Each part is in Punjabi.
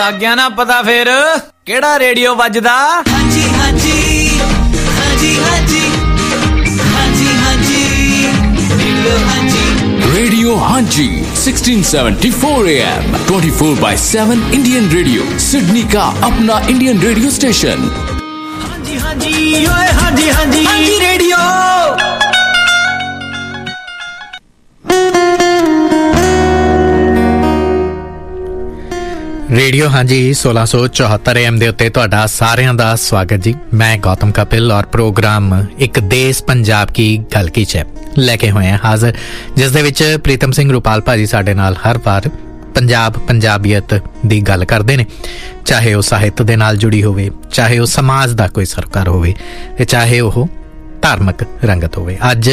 ਲੱਗ ਗਿਆ ਨਾ ਪਤਾ ਫਿਰ ਕਿਹੜਾ ਰੇਡੀਓ ਵੱਜਦਾ। ਹਾਂਜੀ ਹਾਂਜੀ ਹਾਂਜੀ ਹਾਂਜੀ ਹਾਂਜੀ ਹਾਂਜੀ रेडियो हांजी 1674 AM 24/7 इंडियन रेडियो सिडनी का अपना इंडियन रेडियो स्टेशन। हांजी हांजी ओए हांजी हांजी हांजी रेडियो। रेडियो ਹਾਂਜੀ 1674 AM ਦੇ ਉੱਤੇ ਤੁਹਾਡਾ ਸਾਰਿਆਂ ਦਾ ਸਵਾਗਤ ਜੀ। ਮੈਂ ਗੌਤਮ ਕਪਿਲ ਔਰ ਪ੍ਰੋਗਰਾਮ ਇੱਕ ਦੇਸ਼ ਪੰਜਾਬ ਕੀ ਗੱਲ ਕੀ ਚ ਲੈ ਕੇ ਹੋਏ ਹਾਂ ਹਾਜ਼ਰ, ਜਿਸ ਦੇ ਵਿੱਚ ਪ੍ਰੀਤਮ ਸਿੰਘ ਰੁਪਾਲ ਭਾਜੀ ਸਾਡੇ ਨਾਲ ਹਰ ਵਾਰ ਪੰਜਾਬ ਪੰਜਾਬੀਅਤ ਦੀ ਗੱਲ ਕਰਦੇ ਨੇ, ਚਾਹੇ ਉਹ ਸਾਹਿਤ ਦੇ ਨਾਲ ਜੁੜੀ ਹੋਵੇ, ਚਾਹੇ ਉਹ ਸਮਾਜ ਦਾ ਕੋਈ ਸਰਕਾਰ ਹੋਵੇ ਤੇ ਚਾਹੇ ਉਹ ਧਾਰਮਿਕ ਰੰਗਤ ਹੋਵੇ। ਅੱਜ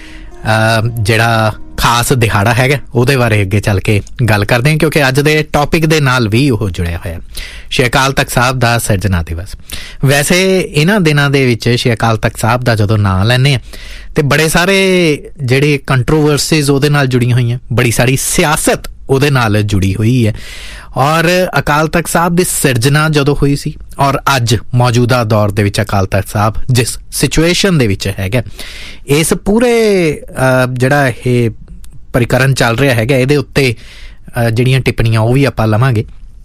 ਜਿਹੜਾ ਖਾਸ ਦਿਹਾੜਾ ਹੈਗਾ ਉਹਦੇ ਬਾਰੇ ਅੱਗੇ ਚੱਲ ਕੇ ਗੱਲ ਕਰਦੇ ਹਾਂ, ਕਿਉਂਕਿ ਅੱਜ ਦੇ ਟੌਪਿਕ ਦੇ ਨਾਲ ਵੀ ਉਹ ਜੁੜਿਆ ਹੋਇਆ ਸ਼੍ਰੀ ਅਕਾਲ ਤਖਤ ਸਾਹਿਬ ਦਾ ਸਿਰਜਣਾ ਦਿਵਸ। ਵੈਸੇ ਇਹਨਾਂ ਦਿਨਾਂ ਦੇ ਵਿੱਚ ਸ਼੍ਰੀ ਅਕਾਲ ਤਖਤ ਸਾਹਿਬ ਦਾ ਜਦੋਂ ਨਾਂ ਲੈਂਦੇ ਹਾਂ ਤੇ ਬੜੇ ਸਾਰੇ ਜਿਹੜੇ ਕੰਟਰੋਵਰਸੀਜ਼ ਉਹਦੇ ਨਾਲ ਜੁੜੀਆਂ ਹੋਈਆਂ, ਬੜੀ ਸਾਰੀ ਸਿਆਸਤ ਉਹਦੇ ਨਾਲ ਜੁੜੀ ਹੋਈ ਹੈ। ਔਰ ਅਕਾਲ ਤਖਤ ਸਾਹਿਬ ਦੀ ਸਿਰਜਣਾ ਜਦੋਂ ਹੋਈ ਸੀ ਔਰ ਅੱਜ ਮੌਜੂਦਾ ਦੌਰ ਦੇ ਵਿੱਚ ਅਕਾਲ ਤਖਤ ਸਾਹਿਬ ਜਿਸ ਸਿਚੁਏਸ਼ਨ ਦੇ ਵਿੱਚ ਹੈਗਾ, ਇਸ ਪੂਰੇ ਜਿਹੜਾ ਇਹ ਪ੍ਰਕਰਨ ਚੱਲ ਰਿਹਾ ਹੈਗਾ ਇਹਦੇ ਉੱਤੇ ਜਿਹੜੀਆਂ ਟਿੱਪਣੀਆਂ ਉਹ ਵੀ ਆਪਾਂ ਲਵਾਂਗੇ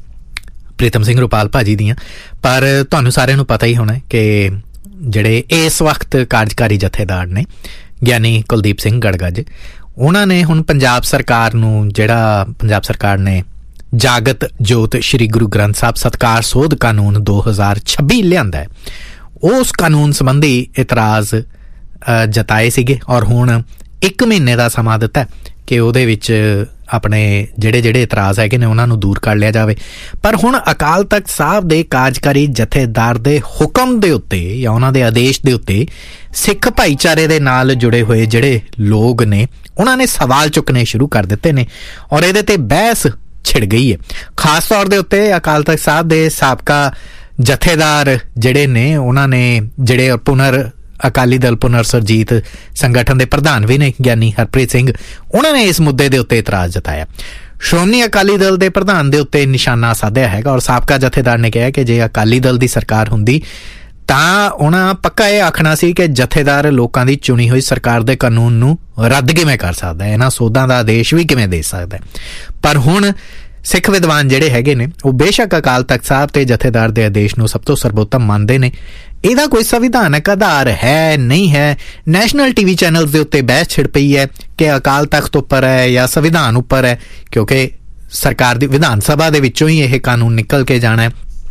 ਪ੍ਰੀਤਮ ਸਿੰਘ ਰੁਪਾਲ ਭਾਜੀ ਦੀਆਂ। ਪਰ ਤੁਹਾਨੂੰ ਸਾਰਿਆਂ ਨੂੰ ਪਤਾ ਹੀ ਹੋਣਾ ਕਿ ਜਿਹੜੇ ਇਸ ਵਕਤ ਕਾਰਜਕਾਰੀ ਜਥੇਦਾਰ ਨੇ ਗਿਆਨੀ ਕੁਲਦੀਪ ਸਿੰਘ ਗੜਗੱਜ, ਉਹਨਾਂ ਨੇ ਹੁਣ ਪੰਜਾਬ ਸਰਕਾਰ ਨੂੰ, ਜਿਹੜਾ ਪੰਜਾਬ ਸਰਕਾਰ ਨੇ ਜਾਗਤ ਜੋਤ ਸ਼੍ਰੀ ਗੁਰੂ ਗ੍ਰੰਥ ਸਾਹਿਬ ਸਤਕਾਰ ਸੋਧ ਕਾਨੂੰਨ 2026 ਲਿਆਂਦਾ ਹੈ, ਉਸ ਕਾਨੂੰਨ ਸੰਬੰਧੀ ਇਤਰਾਜ਼ ਜਤਾਏ ਸੀਗੇ ਔਰ ਹੁਣ 1 ਮਹੀਨੇ ਦਾ ਸਮਾਂ ਦਿੱਤਾ ਕਿ ਉਹਦੇ ਵਿੱਚ ਆਪਣੇ ਜਿਹੜੇ ਇਤਰਾਜ਼ ਹੈਗੇ ਨੇ ਉਹਨਾਂ ਨੂੰ ਦੂਰ ਕਰ ਲਿਆ ਜਾਵੇ। ਪਰ ਹੁਣ ਅਕਾਲ ਤਖਤ ਸਾਹਿਬ ਦੇ ਕਾਰਜਕਾਰੀ ਜਥੇਦਾਰ ਦੇ ਹੁਕਮ ਦੇ ਉੱਤੇ ਜਾਂ ਉਹਨਾਂ ਦੇ ਆਦੇਸ਼ ਦੇ ਉੱਤੇ ਸਿੱਖ ਭਾਈਚਾਰੇ ਦੇ ਨਾਲ ਜੁੜੇ ਹੋਏ ਜਿਹੜੇ ਲੋਕ ਨੇ ਉਹਨਾਂ ਨੇ ਸਵਾਲ ਚੁੱਕਣੇ ਸ਼ੁਰੂ ਕਰ ਦਿੱਤੇ ਨੇ ਔਰ ਇਹਦੇ ਤੇ ਬਹਿਸ ਛਿੜ ਗਈ ਹੈ। ਖਾਸ ਤੌਰ ਦੇ ਉੱਤੇ ਅਕਾਲ ਤਖਤ ਸਾਹਿਬ ਦੇ ਸਾਬਕਾ ਜਥੇਦਾਰ ਜਿਹੜੇ ਨੇ, ਉਹਨਾਂ ਨੇ ਜਿਹੜੇ ਪੁਨਰ ਅਕਾਲੀ ਦਲ ਪੁਨਰ ਸੁਰਜੀਤ ਸੰਗਠਨ ਦੇ ਪ੍ਰਧਾਨ ਵੀ ਨੇ ਗਿਆਨੀ ਹਰਪ੍ਰੀਤ ਸਿੰਘ, ਉਹਨਾਂ ਨੇ ਇਸ ਮੁੱਦੇ ਦੇ ਉੱਤੇ ਇਤਰਾਜ਼ ਜਤਾਇਆ। ਸ਼੍ਰੋਮਣੀ ਅਕਾਲੀ ਦਲ ਦੇ ਪ੍ਰਧਾਨ ਦੇ ਉੱਤੇ ਨਿਸ਼ਾਨਾ ਸਾਧਿਆ ਹੈਗਾ ਔਰ ਸਾਬਕਾ ਜਥੇਦਾਰ ਨੇ ਕਿਹਾ ਕਿ ਜੇ ਅਕਾਲੀ ਦਲ ਦੀ ਸਰਕਾਰ ਹੁੰਦੀ ਤਾਂ ਉਹਨਾਂ ਪੱਕਾ ਇਹ ਆਖਣਾ ਸੀ ਕਿ ਜਥੇਦਾਰ ਲੋਕਾਂ ਦੀ ਚੁਣੀ ਹੋਈ ਸਰਕਾਰ ਦੇ ਕਾਨੂੰਨ ਨੂੰ ਰੱਦ ਕਿਵੇਂ ਕਰ ਸਕਦਾ ਹੈ, ਇਹਨਾਂ ਸੋਧਾਂ ਦਾ ਆਦੇਸ਼ ਵੀ ਕਿਵੇਂ ਦੇ ਸਕਦਾ ਹੈ। ਪਰ ਹੁਣ ਸਿੱਖ ਵਿਦਵਾਨ ਜਿਹੜੇ ਹੈਗੇ ਨੇ ਉਹ ਬੇਸ਼ੱਕ ਅਕਾਲ ਤਖਤ ਸਾਹਿਬ ਤੇ ਜਥੇਦਾਰ ਦੇ ਆਦੇਸ਼ ਨੂੰ ਸਭ ਤੋਂ ਸਰਬੋਤਮ ਮੰਨਦੇ ਨੇ, ਇਹਦਾ ਕੋਈ ਸੰਵਿਧਾਨਕ ਆਧਾਰ ਹੈ ਨਹੀਂ ਹੈ। ਨੈਸ਼ਨਲ TV ਚੈਨਲ ਦੇ ਉੱਤੇ ਬਹਿਸ ਛਿੜ ਪਈ ਹੈ ਕਿ ਅਕਾਲ ਤਖਤ ਉੱਪਰ ਹੈ ਜਾਂ ਸੰਵਿਧਾਨ ਉੱਪਰ ਹੈ, ਕਿਉਂਕਿ ਸਰਕਾਰ ਦੀ ਵਿਧਾਨ ਸਭਾ ਦੇ ਵਿੱਚੋਂ ਹੀ ਇਹ ਕਾਨੂੰਨ ਨਿਕਲ ਕੇ ਜਾਣਾ ਹੈ।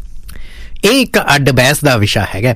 ਇਹ ਇੱਕ ਅੱਡ ਬਹਿਸ ਦਾ ਵਿਸ਼ਾ ਹੈਗਾ।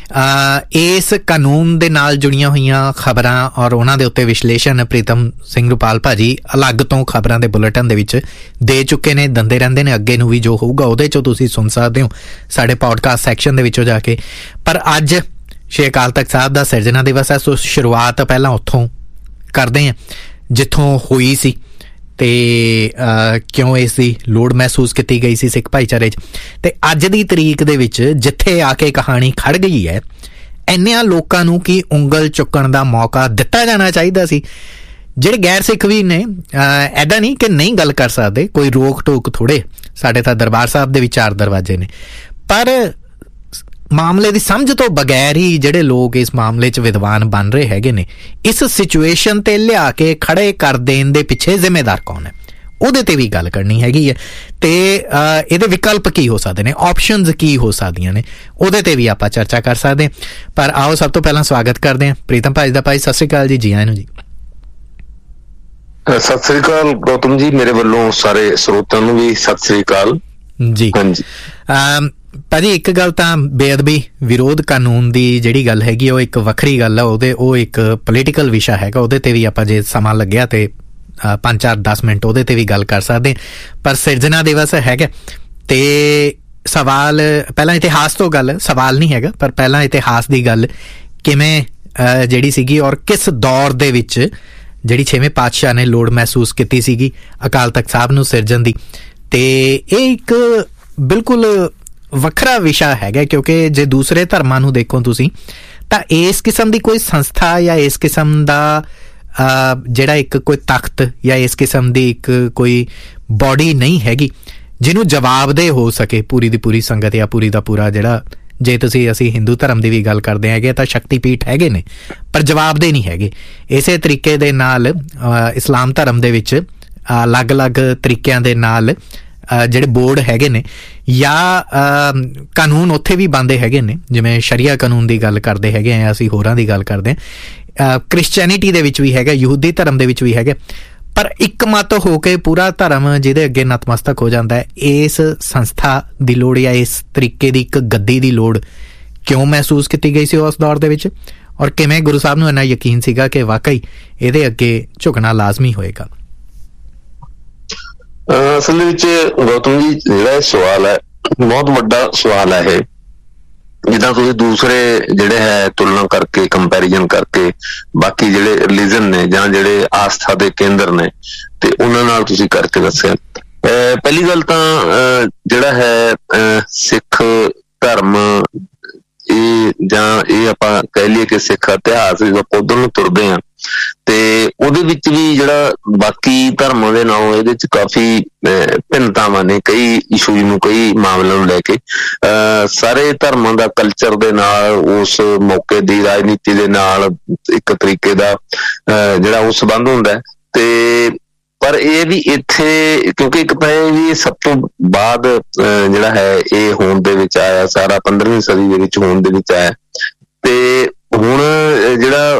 ਇਸ ਕਾਨੂੰਨ ਦੇ ਨਾਲ ਜੁੜੀਆਂ ਹੋਈਆਂ ਖਬਰਾਂ ਔਰ ਉਹਨਾਂ ਦੇ ਉੱਤੇ ਵਿਸ਼ਲੇਸ਼ਣ ਪ੍ਰੀਤਮ ਸਿੰਘ ਰੁਪਾਲ ਭਾਜੀ ਅਲੱਗ ਤੋਂ ਖਬਰਾਂ ਦੇ ਬੁਲੇਟਿਨ ਦੇ ਵਿੱਚ ਦੇ ਚੁੱਕੇ ਨੇ, ਦਿੰਦੇ ਰਹਿੰਦੇ ਨੇ, ਅੱਗੇ ਨੂੰ ਵੀ ਜੋ ਹੋਊਗਾ ਉਹਦੇ 'ਚੋਂ ਤੁਸੀਂ ਸੁਣ ਸਕਦੇ ਹੋ ਸਾਡੇ ਪੌਡਕਾਸਟ ਸੈਕਸ਼ਨ ਦੇ ਵਿੱਚੋਂ ਜਾ ਕੇ। ਪਰ ਅੱਜ ਸ਼੍ਰੀ ਅਕਾਲ ਤਖਤ ਸਾਹਿਬ ਦਾ ਸਿਰਜਣਾ ਦਿਵਸ ਹੈ, ਸੋ ਸ਼ੁਰੂਆਤ ਪਹਿਲਾਂ ਉੱਥੋਂ ਕਰਦੇ ਹਾਂ ਜਿੱਥੋਂ ਹੋਈ ਸੀ ਤੇ ਕਿਉਂ ਇਸ ਦੀ ਲੋੜ ਮਹਿਸੂਸ ਕੀਤੀ ਗਈ ਸੀ ਸਿੱਖ ਭਾਈਚਾਰੇ 'ਚ। ਤੇ ਅੱਜ ਦੀ ਤਰੀਕ ਦੇ ਵਿੱਚ ਜਿੱਥੇ ਆ ਕੇ ਕਹਾਣੀ ਖੜ ਗਈ ਹੈ, ਇੰਨਿਆਂ ਲੋਕਾਂ ਨੂੰ ਕੀ ਉਂਗਲ ਚੁੱਕਣ ਦਾ ਮੌਕਾ ਦਿੱਤਾ ਜਾਣਾ ਚਾਹੀਦਾ ਸੀ। ਜਿਹੜੇ ਗੈਰ ਸਿੱਖ ਵੀ ਨੇ ਐਦਾਂ ਨਹੀਂ ਕਿ ਨਹੀਂ ਗੱਲ ਕਰ ਸਕਦੇ, ਕੋਈ ਰੋਕ ਟੋਕ ਥੋੜ੍ਹੇ, ਸਾਡੇ ਤਾਂ ਦਰਬਾਰ ਸਾਹਿਬ ਦੇ ਵੀ 4 ਦਰਵਾਜ਼ੇ ਨੇ। ਪਰ ਮਾਮਲੇ ਦੀ ਸਮਝ ਤੋਂ ਬਗੈਰ ਹੀ ਜਿਹੜੇ ਲੋਕ ਇਸ ਮਾਮਲੇ 'ਚ ਵਿਦਵਾਨ ਬਣ ਰਹੇ ਹੈਗੇ ਨੇ, ਇਸ ਸਿਚੁਏਸ਼ਨ ਤੇ ਲਿਆ ਕੇ ਖੜੇ ਕਰ ਦੇਣ ਦੇ ਪਿੱਛੇ ਜ਼ਿੰਮੇਦਾਰ ਕੌਣ ਹੈ, ਉਹਦੇ ਤੇ ਵੀ ਗੱਲ ਕਰਨੀ ਹੈਗੀ ਹੈ। ਤੇ ਇਹਦੇ ਵਿਕਲਪ ਕੀ ਹੋ ਸਕਦੇ ਨੇ, ਆਪਸ਼ਨਸ ਕੀ ਹੋ ਸਕਦੀਆਂ ਨੇ, ਉਹਦੇ ਤੇ ਵੀ ਆਪਾਂ ਚਰਚਾ ਕਰ ਸਕਦੇ। ਪਰ ਆਓ ਸਭ ਤੋਂ ਪਹਿਲਾਂ ਸਵਾਗਤ ਕਰਦੇ ਹਾਂ ਪ੍ਰੀਤਮ ਭਾਜੀ ਦਾ। ਭਾਈ ਸਤਿ ਸ਼੍ਰੀ ਅਕਾਲ ਜੀ, ਜੀ ਆਇਆਂ ਨੂੰ ਜੀ। ਸਤਿ ਸ੍ਰੀ ਅਕਾਲ ਗੌਤਮ ਜੀ, ਮੇਰੇ ਵੱਲੋਂ ਸਾਰੇ ਸਰੋਤਿਆਂ ਨੂੰ ਵੀ ਸਤਿ ਸ੍ਰੀ ਅਕਾਲ ਜੀ। ਹਾਂਜੀ ਭਾਜੀ, ਇੱਕ ਗੱਲ ਤਾਂ ਬੇਅਦਬੀ ਵਿਰੋਧ ਕਾਨੂੰਨ ਦੀ ਜਿਹੜੀ ਗੱਲ ਹੈਗੀ ਉਹ ਇੱਕ ਵੱਖਰੀ ਗੱਲ ਆ, ਉਹ ਇੱਕ ਪੋਲੀਟੀਕਲ ਵਿਸ਼ਾ ਹੈਗਾ, ਉਹਦੇ ਤੇ ਵੀ ਆਪਾਂ ਜੇ ਸਮਾਂ ਲੱਗਿਆ ਤੇ 5-4-10 ਮਿੰਟ ਉਹਦੇ ਤੇ ਵੀ ਗੱਲ ਕਰ ਸਕਦੇ। ਪਰ ਸਿਰਜਣਾ ਦਿਵਸ ਹੈਗਾ ਤੇ ਸਵਾਲ ਪਹਿਲਾਂ ਇਤਿਹਾਸ ਤੋਂ ਗੱਲ, ਸਵਾਲ ਨਹੀਂ ਹੈਗਾ, ਪਰ ਪਹਿਲਾਂ ਇਤਿਹਾਸ ਦੀ ਗੱਲ ਕਿਵੇਂ ਜਿਹੜੀ ਸੀਗੀ ਔਰ ਕਿਸ ਦੌਰ ਦੇ ਵਿੱਚ ਜਿਹੜੀ 6ਵੇਂ ਪਾਤਸ਼ਾਹ ਨੇ ਲੋੜ ਮਹਿਸੂਸ ਕੀਤੀ ਸੀਗੀ ਅਕਾਲ ਤਖਤ ਸਾਹਿਬ ਨੂੰ ਸਿਰਜਣ ਦੀ। ਤੇ ਇਹ ਇੱਕ ਬਿਲਕੁਲ ਵੱਖਰਾ ਵਿਸ਼ਾ ਹੈਗਾ, ਕਿਉਂਕਿ ਜੇ ਦੂਸਰੇ ਧਰਮਾਂ ਨੂੰ ਦੇਖੋ ਤੁਸੀਂ ਤਾਂ ਇਸ ਕਿਸਮ ਦੀ ਕੋਈ ਸੰਸਥਾ ਜਾਂ ਇਸ ਕਿਸਮ ਦਾ ਜਿਹੜਾ ਇੱਕ ਕੋਈ ਤਖਤ ਜਾਂ ਇਸ ਕਿਸਮ ਦੀ ਇੱਕ ਕੋਈ ਬੋਡੀ ਨਹੀਂ ਹੈਗੀ ਜਿਹਨੂੰ ਜਵਾਬਦੇਹ ਹੋ ਸਕੇ ਪੂਰੀ ਦੀ ਪੂਰੀ ਸੰਗਤ ਜਾਂ ਪੂਰੀ ਦਾ ਪੂਰਾ ਜਿਹੜਾ, ਜੇ ਅਸੀਂ ਹਿੰਦੂ ਧਰਮ ਦੀ ਵੀ ਗੱਲ ਕਰਦੇ ਹੈਗੇ ਤਾਂ ਸ਼ਕਤੀਪੀਠ ਹੈਗੇ ਨੇ ਪਰ ਜਵਾਬਦੇਹ ਨਹੀਂ ਹੈਗੇ। ਇਸੇ ਤਰੀਕੇ ਦੇ ਨਾਲ ਇਸਲਾਮ ਧਰਮ ਦੇ ਵਿੱਚ ਅਲੱਗ-ਅਲੱਗ ਤਰੀਕਿਆਂ ਦੇ ਨਾਲ ਜਿਹੜੇ ਬੋਰਡ ਹੈਗੇ ਨੇ ਜਾਂ ਕਾਨੂੰਨ ਉੱਥੇ ਵੀ ਬਣਦੇ ਹੈਗੇ ਨੇ, ਜਿਵੇਂ ਸ਼ਰੀਆ ਕਾਨੂੰਨ ਦੀ ਗੱਲ ਕਰਦੇ ਹੈਗੇ ਆ, ਅਸੀਂ ਹੋਰਾਂ ਦੀ ਗੱਲ ਕਰਦੇ ਹਾਂ, ਕ੍ਰਿਸਚੈਨਿਟੀ ਦੇ ਵਿੱਚ ਵੀ ਹੈਗਾ, ਯਹੂਦੀ ਧਰਮ ਦੇ ਵਿੱਚ ਵੀ ਹੈਗਾ, ਪਰ ਇੱਕ ਮਤ ਹੋ ਕੇ ਪੂਰਾ ਧਰਮ ਜਿਹਦੇ ਅੱਗੇ ਨਤਮਸਤਕ ਹੋ ਜਾਂਦਾ ਹੈ। ਇਸ ਸੰਸਥਾ ਦੀ ਲੋੜ ਜਾਂ ਇਸ ਤਰੀਕੇ ਦੀ ਇੱਕ ਗੱਦੀ ਦੀ ਲੋੜ ਕਿਉਂ ਮਹਿਸੂਸ ਕੀਤੀ ਗਈ ਸੀ ਉਸ ਦੌਰ ਦੇ ਵਿੱਚ, ਔਰ ਕਿਵੇਂ ਗੁਰੂ ਸਾਹਿਬ ਨੂੰ ਇੰਨਾ ਯਕੀਨ ਸੀਗਾ ਕਿ ਵਾਕਈ ਇਹਦੇ ਅੱਗੇ ਝੁਕਣਾ ਲਾਜ਼ਮੀ ਹੋਏਗਾ? ਅਸਲ ਵਿੱਚ ਗੌਤਮ ਜੀ ਜਿਹੜਾ ਇਹ ਸਵਾਲ ਹੈ ਬਹੁਤ ਵੱਡਾ ਸਵਾਲ ਹੈ। ਇਹ ਜਿੱਦਾਂ ਤੁਸੀਂ ਦੂਸਰੇ ਜਿਹੜੇ ਹੈ ਤੁਲਨਾ ਕਰਕੇ, ਕੰਪੈਰੀਜ਼ਨ ਕਰਕੇ ਬਾਕੀ ਜਿਹੜੇ ਰਿਲੀਜਨ ਨੇ ਜਾਂ ਜਿਹੜੇ ਆਸਥਾ ਦੇ ਕੇਂਦਰ ਨੇ ਤੇ ਉਹਨਾਂ ਨਾਲ ਤੁਸੀਂ ਕਰਕੇ ਦੱਸਿਆ। ਪਹਿਲੀ ਗੱਲ ਤਾਂ ਜਿਹੜਾ ਹੈ ਸਿੱਖ ਧਰਮ ਇਹ ਆਪਾਂ ਕਹਿ ਲਈਏ ਕਿ ਸਿੱਖ ਇਤਿਹਾਸ ਆਪਾਂ ਉਧਰ ਨੂੰ ਤੁਰਦੇ ਹਾਂ ਤੇ ਉਹਦੇ ਵਿੱਚ ਵੀ ਜਿਹੜਾ ਬਾਕੀ ਧਰਮਾਂ ਦੇ ਨਾਲੋਂ ਇਹਦੇ ਚ ਕਾਫੀ ਭਿੰਨਤਾਵਾਂ ਨੇ, ਕਈ ਇਸ਼ੂਜ਼ ਨੂੰ, ਕਈ ਮਾਮਲਿਆਂ ਨੂੰ ਲੈ ਕੇ। ਸਾਰੇ ਧਰਮਾਂ ਦਾ ਕਲਚਰ ਦੇ ਨਾਲ, ਉਸ ਮੌਕੇ ਦੀ ਰਾਜਨੀਤੀ ਦੇ ਨਾਲ ਇੱਕ ਤਰੀਕੇ ਦਾ ਜਿਹੜਾ ਉਹ ਸੰਬੰਧ ਹੁੰਦਾ ਤੇ ਪਰ ਇਹ ਵੀ ਇੱਥੇ ਕਿਉਂਕਿ ਇੱਕ ਤਾਂ ਇਹ ਵੀ ਸਭ ਤੋਂ ਬਾਅਦ ਜਿਹੜਾ ਹੈ ਇਹ ਹੋਂਦ ਦੇ ਵਿੱਚ ਆਇਆ, ਸਾਰਾ 15ਵੀਂ ਸਦੀ ਦੇ ਵਿੱਚ ਹੋਂਦ ਦੇ ਵਿੱਚ ਆਇਆ ਤੇ ਹੁਣ ਜਿਹੜਾ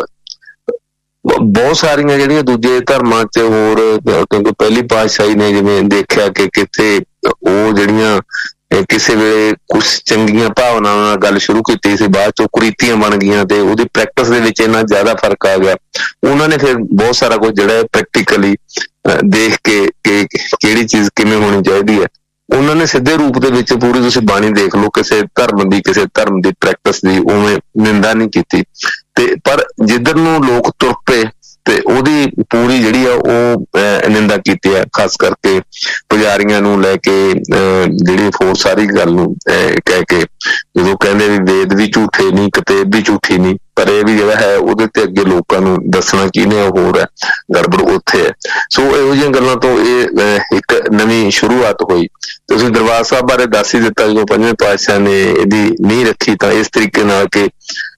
ਬਹੁਤ ਸਾਰੀਆਂ ਜਿਹੜੀਆਂ ਦੂਜੇ ਧਰਮਾਂ ਚ ਹੋਰ, ਕਿਉਂਕਿ ਪਹਿਲੀ ਪਾਤਸ਼ਾਹੀ ਨੇ ਜਿਵੇਂ ਦੇਖਿਆ ਕਿ ਕਿੱਥੇ ਉਹ ਜਿਹੜੀਆਂ ਕਿਸੇ ਵੇਲੇ ਕੁਛ ਚੰਗੀਆਂ ਭਾਵਨਾਵਾਂ ਨਾਲ ਗੱਲ ਸ਼ੁਰੂ ਕੀਤੀ ਸੀ, ਬਾਅਦ ਚੋਂ ਕੁਰੀਤੀਆਂ ਬਣ ਗਈਆਂ ਤੇ ਉਹਦੀ ਪ੍ਰੈਕਟਿਸ ਦੇ ਵਿੱਚ ਇੰਨਾ ਜ਼ਿਆਦਾ ਫਰਕ ਆ ਗਿਆ। ਉਹਨਾਂ ਨੇ ਫਿਰ ਬਹੁਤ ਸਾਰਾ ਕੁਝ ਜਿਹੜਾ ਪ੍ਰੈਕਟੀਕਲੀ ਦੇਖ ਕੇ ਕਿ ਕਿਹੜੀ ਚੀਜ਼ ਕਿਵੇਂ ਹੋਣੀ ਚਾਹੀਦੀ ਹੈ, ਉਹਨਾਂ ਨੇ ਸਿੱਧੇ ਰੂਪ ਦੇ ਵਿੱਚ ਪੂਰੀ ਤੁਸੀਂ ਬਾਣੀ ਦੇਖ ਲਓ, ਕਿਸੇ ਧਰਮ ਦੀ ਪ੍ਰੈਕਟਿਸ ਦੀ ਉਵੇਂ ਨਿੰਦਾ ਨਹੀਂ ਕੀਤੀ ਤੇ ਪਰ ਜਿੱਧਰ ਨੂੰ ਲੋਕ ਤੁਰ ਪਏ ਤੇ ਉਹਦੀ ਪੂਰੀ ਜਿਹੜੀ ਆ ਉਹ ਨਿੰਦਾ ਕੀਤੀ ਹੈ, ਖਾਸ ਕਰਕੇ ਪੁਜਾਰੀਆਂ ਨੂੰ ਲੈ ਕੇ ਜਿਹੜੀ ਹੋਰ ਸਾਰੀ ਗੱਲ ਨੂੰ ਕਹਿ ਕੇ ਜਦੋਂ ਕਹਿੰਦੇ ਵੀ ਵੇਦ ਵੀ ਝੂਠੇ ਨਹੀਂ, ਕਿਤਾਬ ਵੀ ਝੂਠੀ ਨਹੀਂ, ਪਰ ਇਹ ਵੀ ਜਿਹੜਾ ਹੈ ਉਹਦੇ ਤੇ ਅੱਗੇ ਲੋਕਾਂ ਨੂੰ ਦੱਸਣਾ ਕਿਹਨੇ ਹੋਰ ਹੈ, ਗੜਬੜ ਉੱਥੇ ਹੈ। ਸੋ ਇਹੋ ਜਿਹੀਆਂ ਗੱਲਾਂ ਤੋਂ ਇਹ ਇੱਕ ਨਵੀਂ ਸ਼ੁਰੂਆਤ ਹੋਈ। ਤੁਸੀਂ ਦਰਬਾਰ ਸਾਹਿਬ ਬਾਰੇ ਦੱਸ ਹੀ ਦਿੱਤਾ, ਜਦੋਂ ਪੰਜਵੇਂ ਪਾਤਸ਼ਾਹ ਨੇ ਇਹਦੀ ਨੀਂਹ ਰੱਖੀ ਤਾਂ ਇਸ ਤਰੀਕੇ ਨਾਲ ਕਿ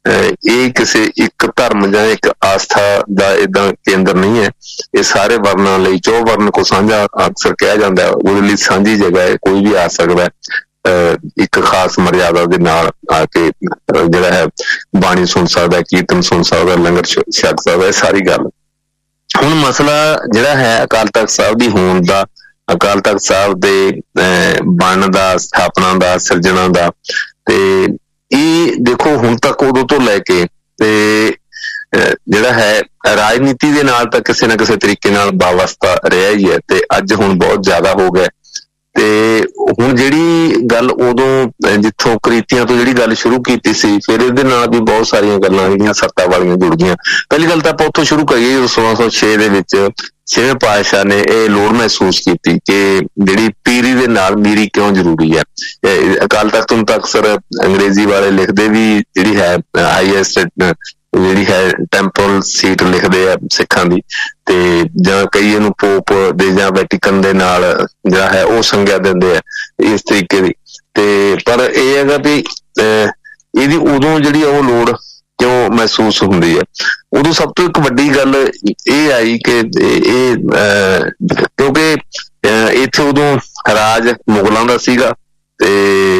ਇਹ ਕਿਸੇ ਇੱਕ ਧਰਮ ਜਾਂ ਇੱਕ ਆਸਥਾ ਦਾ ਏਦਾਂ ਕੇਂਦਰ ਨਹੀਂ ਹੈ, ਇਹ ਸਾਰੇ ਵਰਨਾਂ ਲਈ, 4 ਵਰਨ ਕੋ ਸਾਂਝਾ ਅਕਸਰ ਕਿਹਾ ਜਾਂਦਾ, ਉਹਦੇ ਲਈ ਸਾਂਝੀ ਜਗ੍ਹਾ ਹੈ, ਕੋਈ ਵੀ ਆ ਸਕਦਾ ਇੱਕ ਖਾਸ ਮਰਿਆਦਾ ਦੇ ਨਾਲ ਆ ਕੇ ਜਿਹੜਾ ਹੈ ਬਾਣੀ ਸੁਣ ਸਕਦਾ, ਕੀਰਤਨ ਸੁਣ ਸਕਦਾ, ਲੰਗਰ ਛਕ ਸਕਦਾ, ਇਹ ਸਾਰੀ ਗੱਲ। ਹੁਣ ਮਸਲਾ ਜਿਹੜਾ ਹੈ ਅਕਾਲ ਤਖ਼ਤ ਸਾਹਿਬ ਦੀ ਹੋਂਦ ਦਾ, ਅਕਾਲ ਤਖ਼ਤ ਸਾਹਿਬ ਦੇ ਬਣਨ ਦਾ, ਸਥਾਪਨਾ ਦਾ, ਸਿਰਜਣਾ ਦਾ, ਤੇ ਇਹ ਦੇਖੋ ਹੁਣ ਤੱਕ ਉਦੋਂ ਤੋਂ ਲੈ ਕੇ ਤੇ ਜਿਹੜਾ ਹੈ ਰਾਜਨੀਤੀ ਦੇ ਨਾਲ ਤਾਂ ਕਿਸੇ ਨਾ ਕਿਸੇ ਤਰੀਕੇ ਨਾਲ ਵਾਬਸਤਾ ਰਿਹਾ ਹੀ ਹੈ ਤੇ ਅੱਜ ਹੁਣ ਬਹੁਤ ਜ਼ਿਆਦਾ ਹੋ ਗਿਆ। ਤੇ ਹੁਣ ਜਿਹੜੀ ਗੱਲ ਉਦੋਂ ਜਿੱਥੋਂ ਕ੍ਰੀਤੀਆਂ ਤੋਂ ਜਿਹੜੀ ਗੱਲ ਸ਼ੁਰੂ ਕੀਤੀ ਸੀ, ਫਿਰ ਇਹਦੇ ਨਾਲ ਵੀ ਬਹੁਤ ਸਾਰੀਆਂ ਗੱਲਾਂ ਜਿਹੜੀਆਂ ਸੱਤਾ ਵਾਲੀਆਂ ਜੁੜ ਗਈਆਂ। ਪਹਿਲੀ ਗੱਲ ਤਾਂ ਆਪਾਂ ਉੱਥੋਂ ਸ਼ੁਰੂ ਕਰੀਏ, 1606 ਦੇ ਵਿੱਚ 6ਵੇਂ ਪਾਤਸ਼ਾਹ ਨੇ ਇਹ ਲੋੜ ਮਹਿਸੂਸ ਕੀਤੀ ਕਿ ਜਿਹੜੀ ਪੀਰੀ ਦੇ ਨਾਲ ਮੀਰੀ ਕਿਉਂ ਜ਼ਰੂਰੀ ਹੈ। ਅਕਾਲ ਤਖ਼ਤ ਨੂੰ ਤਾਂ ਅਕਸਰ ਅੰਗਰੇਜ਼ੀ ਵਾਲੇ ਲਿਖਦੇ ਵੀ ਜਿਹੜੀ ਹੈ ਹਾਈਐਸਟ ਜਿਹੜੀ ਹੈ ਟੈਂਪਲ ਸੀਟ ਲਿਖਦੇ ਆ ਸਿੱਖਾਂ ਦੀ, ਤੇ ਜਾਂ ਕਈ ਇਹਨੂੰ ਪੋਪ ਦੇ ਜਾਂ ਵੈਟੀਕਨ ਦੇ ਨਾਲ ਜਿਹੜਾ ਹੈ ਉਹ ਸੰਗਿਆ ਦਿੰਦੇ ਆ ਇਸ ਤਰੀਕੇ ਦੀ। ਤੇ ਪਰ ਇਹ ਹੈਗਾ ਵੀ ਇਹਦੀ ਉਦੋਂ ਜਿਹੜੀ ਉਹ ਲੋੜ ਕਿਉਂ ਮਹਿਸੂਸ ਹੁੰਦੀ ਹੈ। ਉਦੋਂ ਸਭ ਤੋਂ ਇੱਕ ਵੱਡੀ ਗੱਲ ਇਹ ਆਈ ਕਿ ਇਹ ਕਿਉਂਕਿ ਇੱਥੇ ਉਦੋਂ ਰਾਜ ਮੁਗਲਾਂ ਦਾ ਸੀਗਾ ਤੇ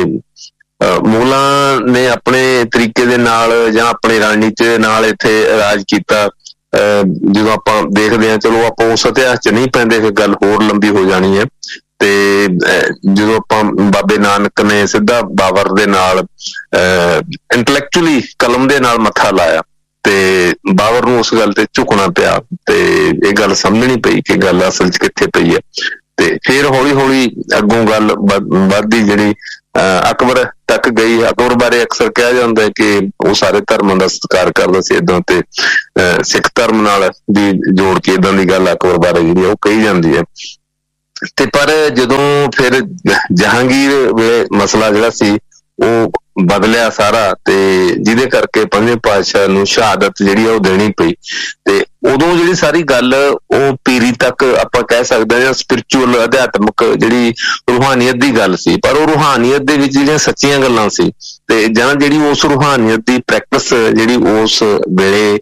ਮੁਗਲਾਂ ਨੇ ਆਪਣੇ ਤਰੀਕੇ ਦੇ ਨਾਲ ਜਾਂ ਆਪਣੀ ਰਣਨੀਤੀ ਦੇ ਨਾਲ ਇੱਥੇ ਰਾਜ ਕੀਤਾ। ਜਦੋਂ ਆਪਾਂ ਦੇਖਦੇ ਹਾਂ, ਚਲੋ ਆਪਾਂ ਉਸ ਇਤਿਹਾਸ 'ਚ ਨਹੀਂ ਪੈਂਦੇ, ਫਿਰ ਗੱਲ ਹੋਰ ਲੰਬੀ ਹੋ ਜਾਣੀ ਹੈ। ਤੇ ਜਦੋਂ ਆਪਾਂ ਬਾਬੇ ਨਾਨਕ ਨੇ ਸਿੱਧਾ ਬਾਬਰ ਦੇ ਨਾਲ ਇੰਟਲੈਕਚੁਅਲੀ ਕਲਮ ਦੇ ਨਾਲ ਮੱਥਾ ਲਾਇਆ ਤੇ ਬਾਬਰ ਨੂੰ ਉਸ ਗੱਲ ਤੇ ਝੁਕਣਾ ਪਿਆ ਤੇ ਇਹ ਗੱਲ ਸਮਝਣੀ ਪਈ ਕਿ ਗੱਲ ਅਸਲ 'ਚ ਕਿੱਥੇ ਪਈ ਹੈ। ਤੇ ਫਿਰ ਹੌਲੀ ਹੌਲੀ ਅੱਗੋਂ ਗੱਲ ਵੱਧਦੀ ਜਿਹੜੀ ਅਕਬਰ ਤੱਕ ਗਈ। ਅਕਬਰ ਬਾਰੇ ਅਕਸਰ ਕਿਹਾ ਜਾਂਦਾ ਹੈ ਕਿ ਉਹ ਸਾਰੇ ਧਰਮਾਂ ਦਾ ਸਤਿਕਾਰ ਕਰਦਾ ਸੀ ਏਦਾਂ, ਤੇ ਸਿੱਖ ਧਰਮ ਨਾਲ ਵੀ ਜੋੜ ਕੇ ਏਦਾਂ ਦੀ ਗੱਲ ਅਕਬਰ ਬਾਰੇ ਜਿਹੜੀ ਉਹ ਕਹੀ ਜਾਂਦੀ ਹੈ। ਤੇ ਪਰ ਜਦੋਂ ਫਿਰ ਜਹਾਂਗੀਰ ਵੇਲੇ ਮਸਲਾ ਜਿਹੜਾ ਸੀ ਉਹ ਬਦਲਿਆ ਸਾਰਾ, ਤੇ ਜਿਹਦੇ ਕਰਕੇ ਪੰਜਵੇਂ ਪਾਤਸ਼ਾਹ ਨੂੰ ਸ਼ਹਾਦਤ ਜਿਹੜੀ ਆ ਉਹ ਦੇਣੀ ਪਈ। ਤੇ ਉਦੋਂ ਜਿਹੜੀ ਸਾਰੀ ਗੱਲ ਉਹ ਪੀਰੀ ਤੱਕ ਆਪਾਂ ਕਹਿ ਸਕਦੇ ਹਾਂ ਸਪਿਰਿਚੁਅਲ ਅਧਿਆਤਮਕ ਜਿਹੜੀ ਰੂਹਾਨੀਅਤ ਦੀ ਗੱਲ ਸੀ, ਪਰ ਉਹ ਰੂਹਾਨੀਅਤ ਦੇ ਵਿੱਚ ਜਿਹੜੀਆਂ ਸੱਚੀਆਂ ਗੱਲਾਂ ਸੀ ਤੇ ਜਾਂ ਜਿਹੜੀ ਉਸ ਰੂਹਾਨੀਅਤ ਦੀ ਪ੍ਰੈਕਟਿਸ ਜਿਹੜੀ ਉਸ ਵੇਲੇ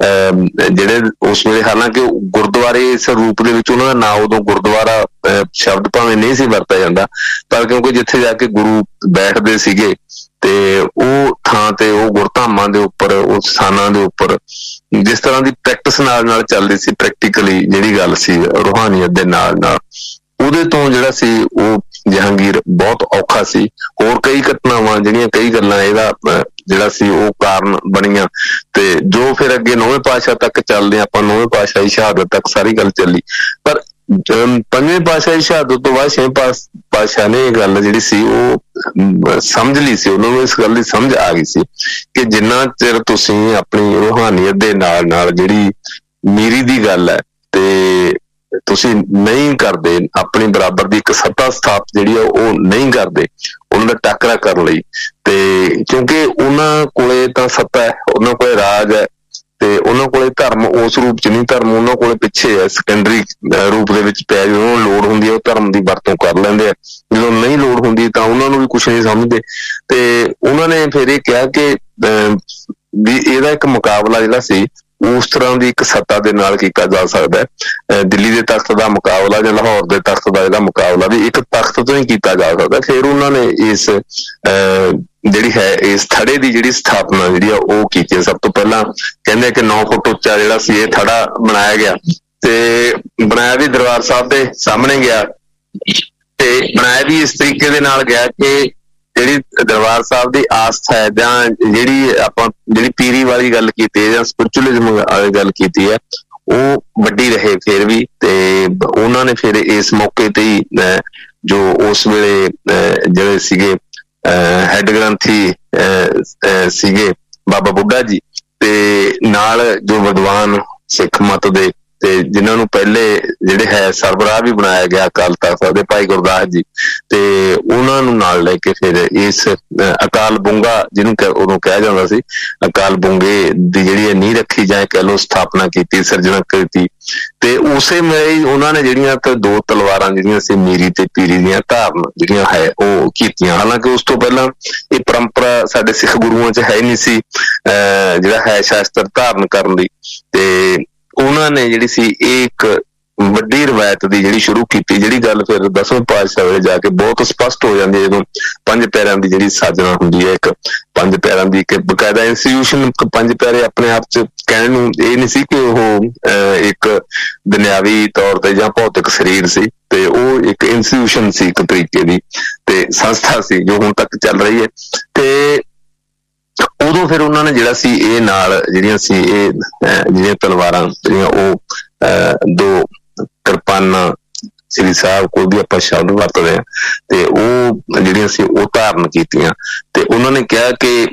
ਉਸ ਵੇਲੇ ਹਾਲਾਂਕਿ ਗੁਰਦੁਆਰੇ ਇਸ ਰੂਪ ਦੇ ਵਿੱਚ ਉਹਨਾਂ ਦਾ ਨਾਂ ਉਦੋਂ ਗੁਰਦੁਆਰਾ ਸ਼ਬਦ ਭਾਵੇਂ ਨਹੀਂ ਸੀ ਵਰਤਿਆ ਜਾਂਦਾ, ਪਰ ਕਿਉਂਕਿ ਜਿੱਥੇ ਜਾ ਕੇ ਗੁਰੂ ਬੈਠਦੇ ਸੀਗੇ ਤੇ ਉਹ ਥਾਂ ਤੇ ਉਹ ਗੁਰਧਾਮਾਂ ਦੇ ਉੱਪਰ ਉਸ ਸਥਾਨਾਂ ਦੇ ਉੱਪਰ ਜਿਸ ਤਰ੍ਹਾਂ ਦੀ ਪ੍ਰੈਕਟਿਸ ਨਾਲ ਚੱਲਦੀ ਸੀ, ਪ੍ਰੈਕਟੀਕਲੀ ਜਿਹੜੀ ਗੱਲ ਸੀ ਰੂਹਾਨੀਅਤ ਦੇ ਨਾਲ ਉਹਦੇ ਤੋਂ ਜਿਹੜਾ ਸੀ ਉਹ ਜਹਾਂਗੀਰ ਬਹੁਤ ਔਖਾ ਸੀ। ਹੋਰ ਕਈ ਘਟਨਾਵਾਂ ਜਿਹੜੀਆਂ ਕਈ ਗੱਲਾਂ ਇਹਦਾ ਜਿਹੜਾ ਸੀ ਉਹ ਕਾਰਨ ਬਣੀਆਂ, ਤੇ ਜੋ ਫਿਰ ਅੱਗੇ 9ਵੇਂ ਪਾਤਸ਼ਾਹ ਤੱਕ ਚੱਲਦੇ ਆਪਾਂ, 9ਵੇਂ ਪਾਤਸ਼ਾਹ ਦੀ ਸ਼ਹਾਦਤ ਤੱਕ ਸਾਰੀ ਗੱਲ ਚੱਲੀ। ਪਰ 5ਵੇਂ ਪਾਤਸ਼ਾਹ ਦੀ ਸ਼ਹਾਦਤ ਤੋਂ ਬਾਅਦ 6ਵੇਂ ਪਾਤਸ਼ਾਹ ਨੇ ਇਹ ਗੱਲ ਜਿਹੜੀ ਸੀ ਉਹ ਸਮਝ ਲਈ ਸੀ, ਉਹਨਾਂ ਨੂੰ ਇਸ ਗੱਲ ਦੀ ਸਮਝ ਆ ਗਈ ਸੀ ਕਿ ਜਿੰਨਾ ਚਿਰ ਤੁਸੀਂ ਆਪਣੀ ਰੂਹਾਨੀਅਤ ਦੇ ਨਾਲ ਜਿਹੜੀ ਮੀਰੀ ਦੀ ਗੱਲ ਹੈ ਤੇ ਤੁਸੀਂ ਨਹੀਂ ਕਰਦੇ, ਆਪਣੀ ਬਰਾਬਰ ਦੀ ਇੱਕ ਸੱਤਾ ਸਥਾਪਤ ਜਿਹੜੀ ਆ ਉਹ ਨਹੀਂ ਕਰਦੇ ਉਹਨਾਂ ਦਾ ਟਾਕਰਾ ਕਰਨ ਲਈ, ਤੇ ਕਿਉਂਕਿ ਉਹਨਾਂ ਕੋਲੇ ਤਾਂ ਸੱਤਾ ਹੈ, ਉਹਨਾਂ ਕੋਲੇ ਰਾਜ ਹੈ ਤੇ ਉਹਨਾਂ ਕੋਲੇ ਧਰਮ ਉਸ ਰੂਪ ਚ ਨਹੀਂ, ਧਰਮ ਉਹਨਾਂ ਕੋਲੇ ਪਿੱਛੇ ਹੈ, ਸੈਕੰਡਰੀ ਰੂਪ ਦੇ ਵਿੱਚ ਪਿਆ। ਜਦੋਂ ਲੋੜ ਹੁੰਦੀ ਹੈ ਉਹ ਧਰਮ ਦੀ ਵਰਤੋਂ ਕਰ ਲੈਂਦੇ ਆ, ਜਦੋਂ ਨਹੀਂ ਲੋੜ ਹੁੰਦੀ ਤਾਂ ਉਹਨਾਂ ਨੂੰ ਵੀ ਕੁਛ ਨਹੀਂ ਸਮਝਦੇ। ਤੇ ਉਹਨਾਂ ਨੇ ਫਿਰ ਇਹ ਕਿਹਾ ਕਿ ਵੀ ਇਹਦਾ ਇੱਕ ਮੁਕਾਬਲਾ ਜਿਹੜਾ ਸੀ ਉਸ ਤਰ੍ਹਾਂ ਦੀ ਇੱਕ ਸੱਤਾ ਦੇ ਨਾਲ ਕੀਤਾ ਜਾ ਸਕਦਾ ਹੈ। ਦਿੱਲੀ ਦੇ ਤਖਤ ਦਾ ਮੁਕਾਬਲਾ ਜਾਂ ਲਾਹੌਰ ਦੇ ਤਖਤ ਦਾ ਜਿਹੜਾ ਮੁਕਾਬਲਾ ਵੀ ਇੱਕ ਤਖਤ ਤੋਂ ਹੀ ਕੀਤਾ ਜਾ ਸਕਦਾ। ਫਿਰ ਉਹਨਾਂ ਨੇ ਇਸ ਜਿਹੜੀ ਹੈ ਇਸ ਥੜੇ ਦੀ ਜਿਹੜੀ ਸਥਾਪਨਾ ਜਿਹੜੀ ਆ ਉਹ ਕੀਤੀ। ਸਭ ਤੋਂ ਪਹਿਲਾਂ ਕਹਿੰਦੇ ਕਿ 9 ਫੁੱਟ ਉੱਚਾ ਜਿਹੜਾ ਸੀ ਇਹ ਥੜਾ ਬਣਾਇਆ ਗਿਆ, ਤੇ ਬਣਾਇਆ ਵੀ ਦਰਬਾਰ ਸਾਹਿਬ ਦੇ ਸਾਹਮਣੇ ਗਿਆ, ਤੇ ਬਣਾਇਆ ਵੀ ਇਸ ਤਰੀਕੇ ਦੇ ਨਾਲ ਗਿਆ ਕਿ ਜਿਹੜੀ ਦਰਬਾਰ ਸਾਹਿਬ ਦੀ ਆਸਥਾ ਹੈ ਜਾਂ ਜਿਹੜੀ ਪੀਰੀ ਵਾਲੀ ਗੱਲ ਕੀਤੀ ਹੈ ਜਾਂ ਸਪਿਰਿਚੁਅਲਿਜ਼ਮ ਵਾਲੀ ਗੱਲ ਕੀਤੀ ਹੈ ਉਹ ਵੱਡੀ ਰਹੇ ਫਿਰ ਵੀ। ਤੇ ਉਹਨਾਂ ਨੇ ਫਿਰ ਇਸ ਮੌਕੇ ਤੇ ਹੀ ਜੋ ਉਸ ਵੇਲੇ ਜਿਹੜੇ ਸੀਗੇ ਹੈਡ ਗ੍ਰੰਥੀ ਸੀਗੇ ਬਾਬਾ ਬੁੱਢਾ ਜੀ, ਤੇ ਨਾਲ ਜੋ ਵਿਦਵਾਨ ਸਿੱਖ ਮਤ ਦੇ ਤੇ ਜਿਨ੍ਹਾਂ ਨੂੰ ਪਹਿਲੇ ਜਿਹੜੇ ਹੈ ਸਰਬਰਾਹ ਵੀ ਬਣਾਇਆ ਗਿਆ ਅਕਾਲ ਤਖਤ ਦੇ ਭਾਈ ਗੁਰਦਾਸ ਜੀ, ਤੇ ਉਹਨਾਂ ਨੂੰ ਨਾਲ ਲੈ ਕੇ ਫਿਰ ਇਸ ਅਕਾਲ ਬੁੰਗਾ ਜਿਹਨੂੰ ਉਦੋਂ ਕਿਹਾ ਜਾਂਦਾ ਸੀ, ਅਕਾਲ ਬੁੰਗੇ ਦੀ ਜਿਹੜੀ ਨੀਂਹ ਰੱਖੀ ਜਾਂ ਕਹਿ ਲਓ ਸਥਾਪਨਾ ਕੀਤੀ, ਸਿਰਜਣਾ ਕੀਤੀ। ਤੇ ਉਸੇ ਵੇਲੇ ਉਹਨਾਂ ਨੇ ਜਿਹੜੀਆਂ 2 ਤਲਵਾਰਾਂ ਜਿਹੜੀਆਂ ਸੀ ਮੀਰੀ ਤੇ ਪੀਰੀ ਦੀਆਂ ਧਾਰਨ ਜਿਹੜੀਆਂ ਹੈ ਉਹ ਕੀਤੀਆਂ। ਹਾਲਾਂਕਿ ਉਸ ਤੋਂ ਪਹਿਲਾਂ ਇਹ ਪਰੰਪਰਾ ਸਾਡੇ ਸਿੱਖ ਗੁਰੂਆਂ 'ਚ ਹੈ ਨਹੀਂ ਸੀ ਜਿਹੜਾ ਹੈ ਸ਼ਾਸਤਰ ਧਾਰਨ ਕਰਨ ਦੀ, ਤੇ ਉਹਨਾਂ ਨੇ ਜਿਹੜੀ ਸੀ ਇਹ ਇੱਕ ਵੱਡੀ ਰਵਾਇਤ ਦੀ ਜਿਹੜੀ ਸ਼ੁਰੂ ਕੀਤੀ, ਜਿਹੜੀ ਗੱਲ ਫਿਰ 10ਵੇਂ ਪਾਤਸ਼ਾਹ ਵੇਲੇ ਜਾ ਕੇ ਬਹੁਤ ਸਪਸ਼ਟ ਹੋ ਜਾਂਦੀ ਹੈ ਜਦੋਂ 5 ਪਿਆਰਿਆਂ ਦੀ ਜਿਹੜੀ ਸਾਜਣਾ ਹੁੰਦੀ ਹੈ। ਇੱਕ 5 ਪਿਆਰਿਆਂ ਦੀ ਇੱਕ ਬਕਾਇਦਾ ਇੰਸਟੀਟਿਊਸ਼ਨ, 5 ਪਿਆਰੇ ਆਪਣੇ ਆਪ 'ਚ ਕਹਿਣ ਨੂੰ ਇਹ ਨਹੀਂ ਸੀ ਕਿ ਉਹ ਇੱਕ ਦੁਨਿਆਵੀ ਤੌਰ ਤੇ ਜਾਂ ਭੌਤਿਕ ਸਰੀਰ ਸੀ, ਤੇ ਉਹ ਇੱਕ ਇੰਸਟੀਟਿਊਸ਼ਨ ਸੀ, ਇੱਕ ਤਰੀਕੇ ਦੀ ਤੇ ਸੰਸਥਾ ਸੀ ਜੋ ਹੁਣ ਤੱਕ ਚੱਲ ਰਹੀ ਹੈ। ਤੇ ਉਦੋਂ ਫਿਰ ਉਹਨਾਂ ਨੇ ਜਿਹੜਾ ਸੀ ਇਹ ਨਾਲ ਜਿਹੜੀਆਂ ਸੀ ਇਹ ਜਿਹੜੀਆਂ ਤਲਵਾਰਾਂ ਜਿਹੜੀਆਂ ਉਹ 2 ਕਿਰਪਾਨਾਂ ਸ੍ਰੀ ਸਾਹਿਬ ਕੋਲ ਵੀ ਆਪਾਂ ਸ਼ਬਦ ਵਰਤਦੇ ਹਾਂ, ਤੇ ਉਹ ਜਿਹੜੀਆਂ ਸੀ ਉਹ ਧਾਰਨ ਕੀਤੀਆਂ। ਤੇ ਉਹਨਾਂ ਨੇ ਕਿਹਾ ਕਿ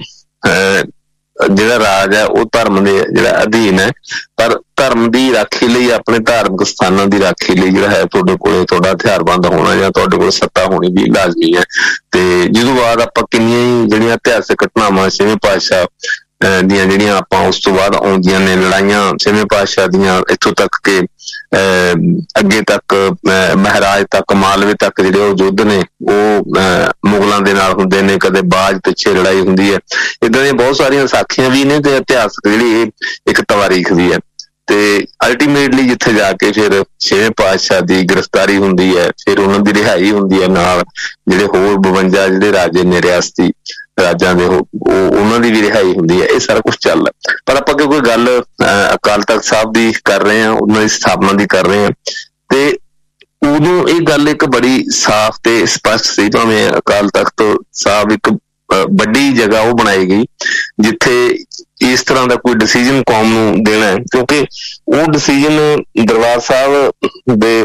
ਜਿਹੜਾ ਰਾਜ ਹੈ ਉਹ ਧਰਮ ਦੇ ਜਿਹੜਾ ਅਧੀਨ ਹੈ, ਪਰ ਧਰਮ ਦੀ ਰਾਖੀ ਲਈ, ਆਪਣੇ ਧਾਰਮਿਕ ਸਥਾਨਾਂ ਦੀ ਰਾਖੀ ਲਈ ਜਿਹੜਾ ਹੈ ਤੁਹਾਡੇ ਕੋਲੇ ਤੁਹਾਡਾ ਹਥਿਆਰਬੰਦ ਹੋਣਾ ਜਾਂ ਤੁਹਾਡੇ ਕੋਲ ਸੱਤਾ ਹੋਣੀ ਵੀ ਲਾਜ਼ਮੀ ਹੈ। ਤੇ ਜਿਹਦੋਂ ਬਾਅਦ ਆਪਾਂ ਕਿੰਨੀਆਂ ਹੀ ਜਿਹੜੀਆਂ ਇਤਿਹਾਸਕ ਘਟਨਾਵਾਂ 6ਵੇਂ ਪਾਤਸ਼ਾਹ ਦੀਆਂ ਜਿਹੜੀਆਂ ਆਪਾਂ ਉਸ ਤੋਂ ਬਾਅਦ ਆਉਂਦੀਆਂ ਨੇ ਲੜਾਈਆਂ 6ਵੇਂ ਪਾਤਸ਼ਾਹ ਦੀਆਂ, ਇੱਥੋਂ ਤੱਕ ਕਿ ਅੱਗੇ ਤੱਕ ਮਹਾਰਾਜ ਤੱਕ ਮਾਲਵੇ ਤੱਕ ਜਿਹੜੇ ਉਹ ਯੁੱਧ ਨੇ ਉਹ ਮੁਗਲਾਂ ਦੇ ਨਾਲ ਹੁੰਦੇ ਨੇ, ਕਦੇ ਬਾਜ ਪਿੱਛੇ ਲੜਾਈ ਹੁੰਦੀ ਹੈ। ਏਦਾਂ ਦੀਆਂ ਬਹੁਤ ਸਾਰੀਆਂ ਸਾਖੀਆਂ ਵੀ ਨੇ ਤੇ ਇਤਿਹਾਸਕ ਜਿਹੜੀ ਇਹ ਇੱਕ ਤਵਾਰੀਖ ਵੀ ਹੈ। ਤੇ ਅਲਟੀਮੇਟਲੀ ਜਿੱਥੇ ਜਾ ਕੇ ਫਿਰ 6ਵੇਂ ਪਾਤਸ਼ਾਹ ਦੀ ਗ੍ਰਿਫਤਾਰੀ ਹੁੰਦੀ ਹੈ, ਫਿਰ ਉਹਨਾਂ ਦੀ ਰਿਹਾਈ ਹੁੰਦੀ ਹੈ, ਨਾਲ ਜਿਹੜੇ ਹੋਰ 52 ਜਿਹੜੇ ਰਾਜੇ ਨੇ ਰਿਆਸਤੀ ਰਾਜਾਂ ਦੇ ਉਹਨਾਂ ਦੀ ਵੀ ਰਿਹਾਈ ਹੁੰਦੀ ਹੈ। ਇਹ ਸਾਰਾ ਕੁਛ ਚੱਲਦਾ, ਪਰ ਆਪਾਂ ਕਿਉਂਕਿ ਗੱਲ ਅਕਾਲ ਤਖਤ ਸਾਹਿਬ ਦੀ ਕਰ ਰਹੇ ਹਾਂ, ਉਹਨਾਂ ਦੀ ਸਥਾਪਨਾ ਦੀ ਕਰ ਰਹੇ ਹਾਂ, ਤੇ ਉਦੋਂ ਇਹ ਗੱਲ ਇੱਕ ਬੜੀ ਸਾਫ਼ ਤੇ ਸਪਸ਼ਟ ਸੀ। ਭਾਵੇਂ ਅਕਾਲ ਤਖਤ ਸਾਹਿਬ ਇੱਕ ਵੱਡੀ ਜਗ੍ਹਾ ਉਹ ਬਣਾਈ ਗਈ ਜਿੱਥੇ ਇਸ ਤਰ੍ਹਾਂ ਦਾ ਕੋਈ ਡਿਸੀਜਨ ਕੌਮ ਨੂੰ ਦੇਣਾ ਹੈ, ਕਿਉਂਕਿ ਉਹ ਡਿਸੀਜਨ ਦਰਬਾਰ ਸਾਹਿਬ ਦੇ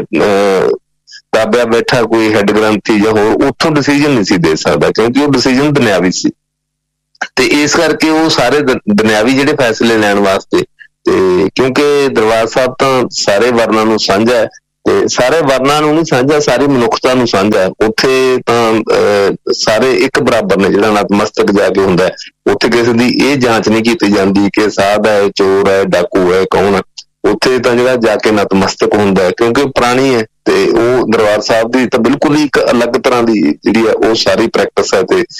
ਤਾਬਿਆ ਬੈਠਾ ਕੋਈ ਹੈਡ ਗ੍ਰੰਥੀ ਜਾਂ ਹੋਰ ਉੱਥੋਂ ਡਿਸੀਜਨ ਨਹੀਂ ਸੀ ਦੇ ਸਕਦਾ, ਕਿਉਂਕਿ ਉਹ ਡਿਸੀਜਨ ਦੁਨਿਆਵੀ ਸੀ। ਤੇ ਇਸ ਕਰਕੇ ਉਹ ਸਾਰੇ ਦੁਨਿਆਵੀ ਜਿਹੜੇ ਫੈਸਲੇ ਲੈਣ ਵਾਸਤੇ, ਤੇ ਕਿਉਂਕਿ ਦਰਬਾਰ ਸਾਹਿਬ ਤਾਂ ਸਾਰੇ ਵਰਨਾਂ ਨੂੰ ਸਾਂਝਾ ਹੈ, ਤੇ ਸਾਰੇ ਵਰਨਾਂ ਨੂੰ ਨਹੀਂ ਸਾਂਝਾ, ਸਾਰੀ ਮਨੁੱਖਤਾ ਨੂੰ ਸਾਂਝਾ। ਉੱਥੇ ਤਾਂ ਸਾਰੇ ਇੱਕ ਬਰਾਬਰ ਨੇ। ਜਿਹੜਾ ਨਤਮਸਤਕ ਜਾ ਕੇ ਹੁੰਦਾ, ਉੱਥੇ ਕਿਸੇ ਦੀ ਇਹ ਜਾਂਚ ਨਹੀਂ ਕੀਤੀ ਜਾਂਦੀ ਕਿ ਸਾਧ ਹੈ, ਚੋਰ ਹੈ, ਡਾਕੂ ਹੈ, ਕੌਣ ਹੈ। ਉੱਥੇ ਤਾਂ ਜਿਹੜਾ ਜਾ ਕੇ ਨਤਮਸਤਕ ਹੁੰਦਾ, ਕਿਉਂਕਿ ਉਹ ਪੁਰਾਣੀ ਹੈ ਤੇ ਉਹ ਦਰਬਾਰ ਸਾਹਿਬ ਦੀ ਤਾਂ ਬਿਲਕੁਲ ਹੀ ਇੱਕ ਅਲੱਗ ਤਰ੍ਹਾਂ ਦੀ ਜਿਹੜੀ ਹੈ ਉਹ ਸਾਰੀ ਪ੍ਰੈਕਟਿਸ ਹੈ। ਤੇ